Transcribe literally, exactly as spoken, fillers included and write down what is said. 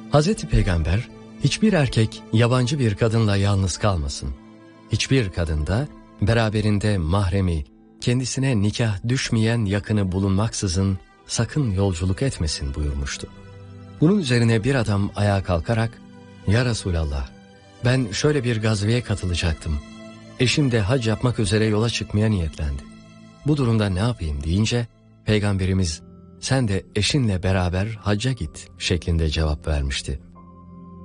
Hazreti Peygamber, hiçbir erkek yabancı bir kadınla yalnız kalmasın. Hiçbir kadında beraberinde mahremi, kendisine nikah düşmeyen yakını bulunmaksızın sakın yolculuk etmesin buyurmuştu. Bunun üzerine bir adam ayağa kalkarak, "Ya Resulallah, ben şöyle bir gazveye katılacaktım. Eşim de hac yapmak üzere yola çıkmaya niyetlendi. Bu durumda ne yapayım?" deyince Peygamberimiz, "Sen de eşinle beraber hacca git" şeklinde cevap vermişti.